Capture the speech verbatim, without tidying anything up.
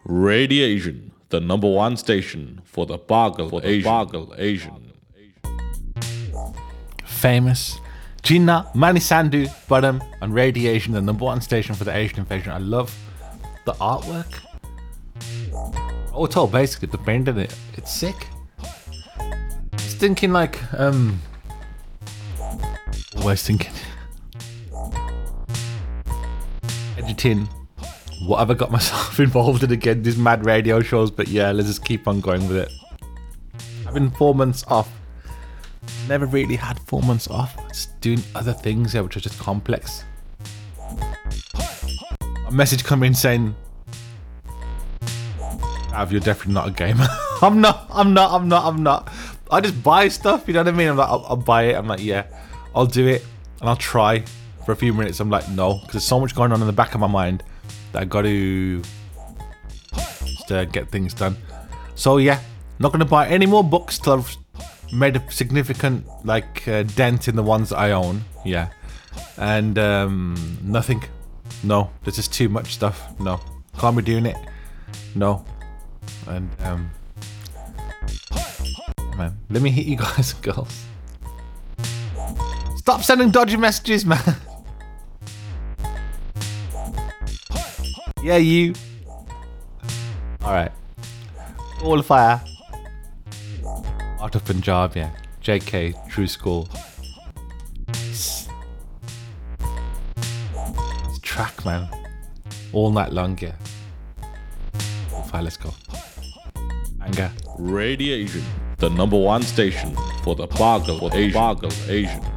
Radiation, the number one station for the Bargle Asian. Bargle Asian. Famous. Gina, Mani Sandhu, Bottom, and Radiation, the number one station for the Asian invasion. I love the artwork. Oh, it's all basically the bend in it. It's sick. It's thinking like, um, always thinking. Editing. What have I got myself involved in again? These mad radio shows, but yeah, let's just keep on going with it. I've been four months off. Never really had four months off. Just doing other things here, which are just complex. A message coming saying, Av, you're definitely not a gamer. I'm not, I'm not, I'm not, I'm not. I just buy stuff, you know what I mean? I'm like, I'll, I'll buy it. I'm like, yeah, I'll do it. And I'll try for a few minutes. I'm like, no, because there's so much going on in the back of my mind that I got to just uh, get things done. So yeah, not going to buy any more books till I've made a significant like uh, dent in the ones that I own. Yeah. And um, nothing. No, there's just too much stuff. No, can't be doing it. No. And um, man, let me hit you guys and girls. Stop sending dodgy messages, man. Yeah, you. Alright. All fire. Art of Punjab, yeah. J K, True School. It's track, man. All night long, yeah. All fire, let's go. Anger. Radiation, the number one station for the Bargle Asian. Bargle Asian.